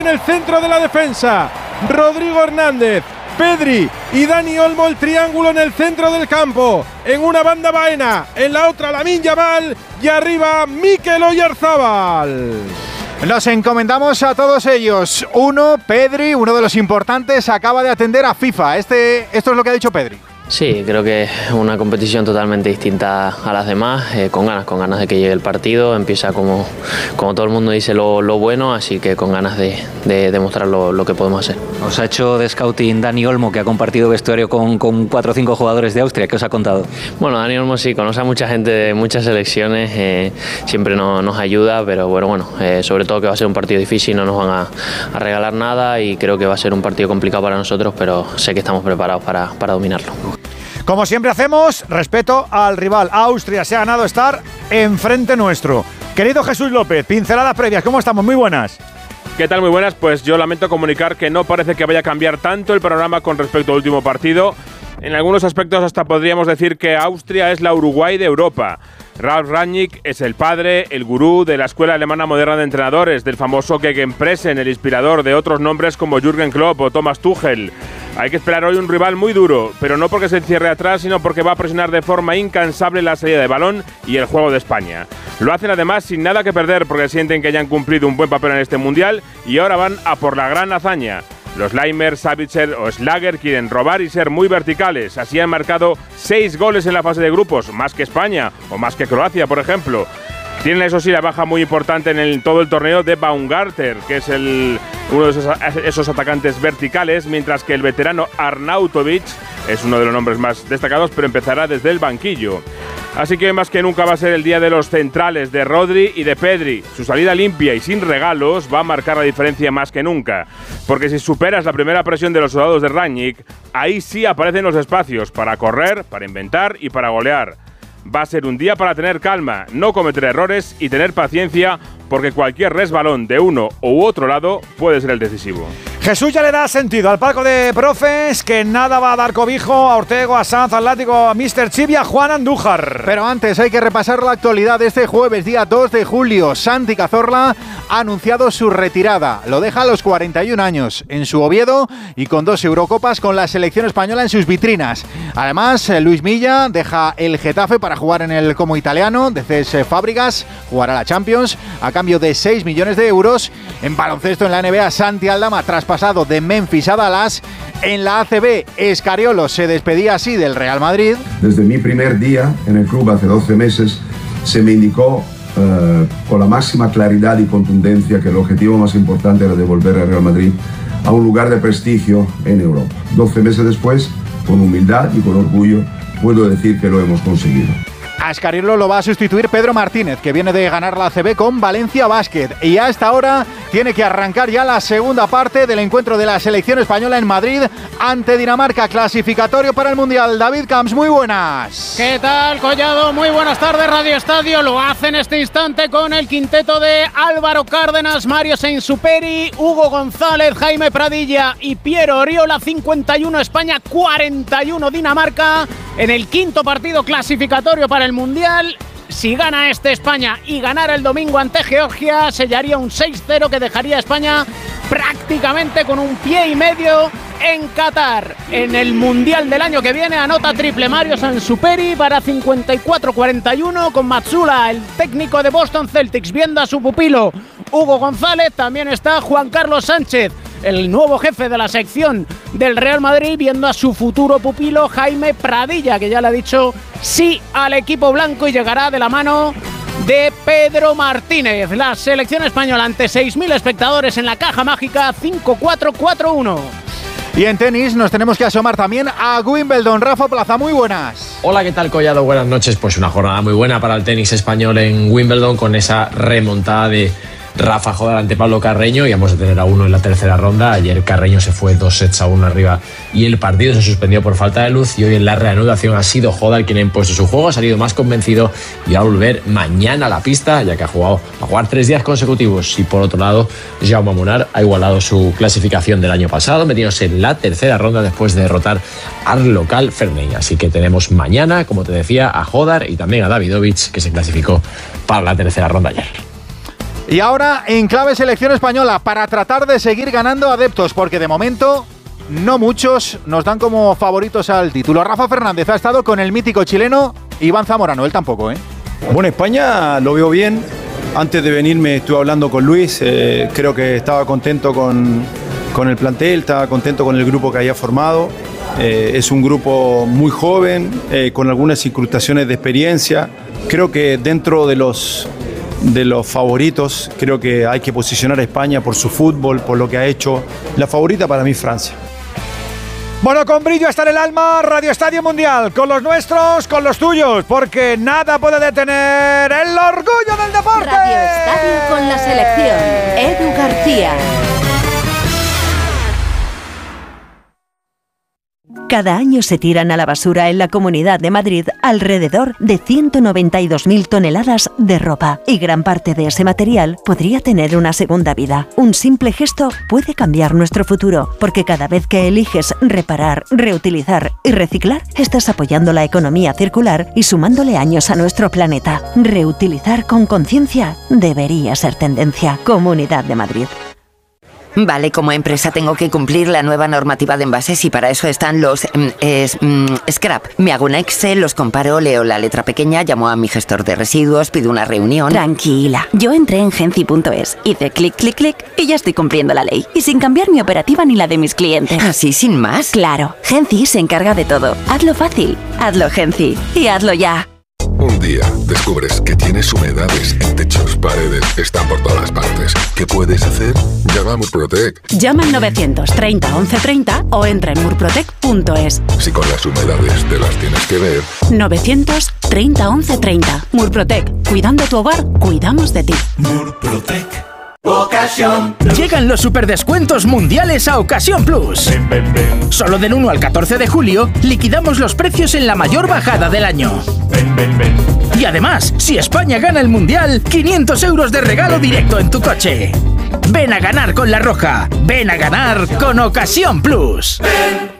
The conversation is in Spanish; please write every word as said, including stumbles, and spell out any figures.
En el centro de la defensa, Rodrigo Hernández, Pedri y Dani Olmo, el triángulo en el centro del campo. En una banda Baena, en la otra Lamine Yamal y arriba Mikel Oyarzabal. Nos encomendamos a todos ellos. Uno, Pedri, uno de los importantes, acaba de atender a FIFA. Este, esto es lo que ha dicho Pedri. Sí, creo que es una competición totalmente distinta a las demás, eh, con ganas, con ganas de que llegue el partido. Empieza como, como todo el mundo dice lo, lo bueno, así que con ganas de, de demostrar lo, lo que podemos hacer. Os ha hecho de scouting Dani Olmo, que ha compartido vestuario con, con cuatro o cinco jugadores de Austria. ¿Qué os ha contado? Bueno, Dani Olmo sí, conoce a mucha gente de muchas selecciones, eh, siempre no, nos ayuda, pero bueno, bueno eh, sobre todo que va a ser un partido difícil, no nos van a, a regalar nada y creo que va a ser un partido complicado para nosotros, pero sé que estamos preparados para, para dominarlo. Como siempre hacemos, respeto al rival. Austria se ha ganado estar enfrente nuestro. Querido Jesús López, pinceladas previas, ¿cómo estamos? Muy buenas. ¿Qué tal? Muy buenas. Pues yo lamento comunicar que no parece que vaya a cambiar tanto el panorama con respecto al último partido. En algunos aspectos hasta podríamos decir que Austria es la Uruguay de Europa. Ralf Rangnick es el padre, el gurú de la escuela alemana moderna de entrenadores, del famoso Gegenpressen, el inspirador de otros nombres como Jürgen Klopp o Thomas Tuchel. Hay que esperar hoy un rival muy duro, pero no porque se encierre atrás, sino porque va a presionar de forma incansable la salida de balón y el juego de España. Lo hacen además sin nada que perder porque sienten que ya han cumplido un buen papel en este Mundial y ahora van a por la gran hazaña. Los Leimer, Savitzer o Schlager quieren robar y ser muy verticales. Así han marcado seis goles en la fase de grupos, más que España o más que Croacia, por ejemplo. Tienen, eso sí, la baja muy importante en el, todo el torneo de Baumgartner, que es el, uno de esos, esos atacantes verticales, mientras que el veterano Arnautovic es uno de los nombres más destacados, pero empezará desde el banquillo. Así que más que nunca va a ser el día de los centrales, de Rodri y de Pedri. Su salida limpia y sin regalos va a marcar la diferencia más que nunca. Porque si superas la primera presión de los soldados de Rangnick, ahí sí aparecen los espacios para correr, para inventar y para golear. Va a ser un día para tener calma, no cometer errores y tener paciencia, porque cualquier resbalón de uno u otro lado puede ser el decisivo. Jesús ya le da sentido al palco de profes, que nada va a dar cobijo a Ortego, a Sanz, al Látigo, a míster Chip y a Juan Andújar. Pero antes hay que repasar la actualidad de este jueves, día dos de julio. Santi Cazorla ha anunciado su retirada. Lo deja a los cuarenta y un años en su Oviedo y con dos Eurocopas con la selección española en sus vitrinas. Además, Luis Milla deja el Getafe para jugar en el Como Italiano de C S Fábricas, jugará la Champions a cambio de seis millones de euros. En baloncesto en la N B A, Santi Aldama, traspasado de Memphis a Dallas. En la A C B, Escariolo se despedía así del Real Madrid. Desde mi primer día en el club hace doce meses se me indicó eh, con la máxima claridad y contundencia que el objetivo más importante era devolver al Real Madrid a un lugar de prestigio en Europa. doce meses después, con humildad y con orgullo, puedo decir que lo hemos conseguido. A Escariolo lo va a sustituir Pedro Martínez, que viene de ganar la A C B con Valencia Basket. Y a esta hora tiene que arrancar ya la segunda parte del encuentro de la selección española en Madrid ante Dinamarca, clasificatorio para el Mundial. David Camps, muy buenas. ¿Qué tal, Collado? Muy buenas tardes, Radio Estadio. Lo hace en este instante con el quinteto de Álvaro Cárdenas, Mario Sainz-Superi, Hugo González, Jaime Pradilla y Piero Oriola. cincuenta y uno España, cuarenta y uno Dinamarca en el quinto partido clasificatorio para el Mundial. Si gana este España y ganara el domingo ante Georgia, sellaría un seis cero que dejaría a España prácticamente con un pie y medio en Qatar. En el Mundial del año que viene anota triple Mario Sainz-Superi para cincuenta y cuatro cuarenta y uno con Matsula, el técnico de Boston Celtics, viendo a su pupilo Hugo González. También está Juan Carlos Sánchez, el nuevo jefe de la sección del Real Madrid, viendo a su futuro pupilo Jaime Pradilla, que ya le ha dicho sí al equipo blanco y llegará de la mano de Pedro Martínez. La selección española ante seis mil espectadores en la Caja Mágica, cinco cuatro cuatro uno. Y en tenis nos tenemos que asomar también a Wimbledon. Rafa Plaza, muy buenas. Hola, ¿qué tal, Collado? Buenas noches. Pues una jornada muy buena para el tenis español en Wimbledon, con esa remontada de Rafa Jodar ante Pablo Carreño, y vamos a tener a uno en la tercera ronda. Ayer Carreño se fue dos sets a uno arriba y el partido se suspendió por falta de luz, y hoy en la reanudación ha sido Jodar quien ha impuesto su juego, ha salido más convencido y va a volver mañana a la pista, ya que ha jugado a jugar tres días consecutivos. Y por otro lado, Jaume Munar ha igualado su clasificación del año pasado, metiéndose en la tercera ronda después de derrotar al local Ferney. Así que tenemos mañana, como te decía, a Jodar y también a Davidovich, que se clasificó para la tercera ronda ayer. Y ahora en clave selección española para tratar de seguir ganando adeptos, porque de momento no muchos nos dan como favoritos al título. Rafa Fernández ha estado con el mítico chileno Iván Zamorano, él tampoco, ¿eh? Bueno, España lo veo bien. Antes de venirme estuve hablando con Luis, eh, creo que estaba contento con, con el plantel, estaba contento con el grupo que había formado. Eh, es un grupo muy joven, eh, con algunas incrustaciones de experiencia. Creo que dentro de los, de los favoritos, creo que hay que posicionar a España por su fútbol, por lo que ha hecho. La favorita para mí, Francia. Bueno, con brillo hasta en el alma, Radio Estadio Mundial, con los nuestros, con los tuyos, porque nada puede detener el orgullo del deporte. Radio Estadio con la selección, Edu García. Cada año se tiran a la basura en la Comunidad de Madrid alrededor de ciento noventa y dos mil toneladas de ropa, y gran parte de ese material podría tener una segunda vida. Un simple gesto puede cambiar nuestro futuro, porque cada vez que eliges reparar, reutilizar y reciclar, estás apoyando la economía circular y sumándole años a nuestro planeta. Reutilizar con conciencia debería ser tendencia. Comunidad de Madrid. Vale, como empresa tengo que cumplir la nueva normativa de envases y para eso están los mm, es, mm, scrap. Me hago un Excel, los comparo, leo la letra pequeña, llamo a mi gestor de residuos, pido una reunión. Tranquila, yo entré en Genci punto es, hice clic, clic, clic y ya estoy cumpliendo la ley. Y sin cambiar mi operativa ni la de mis clientes. ¿Así sin más? Claro, Genci se encarga de todo. Hazlo fácil, hazlo Genci y hazlo ya. Un día descubres que tienes humedades en techos, paredes, están por todas partes. ¿Qué puedes hacer? Llama a Murprotec. Llama al novecientos treinta once treinta o entra en murprotec punto es. Si con las humedades te las tienes que ver. novecientos treinta once treinta. Murprotec. Cuidando tu hogar, cuidamos de ti. Murprotec. Ocasión Plus. Llegan los superdescuentos mundiales a Ocasión Plus. Ven, ven, ven. Solo del uno al catorce de julio liquidamos los precios en la mayor bajada del año. Ven, ven, ven. Y además, si España gana el mundial, quinientos euros de regalo directo en tu coche. Ven a ganar con La Roja. Ven a ganar con Ocasión Plus. Ven.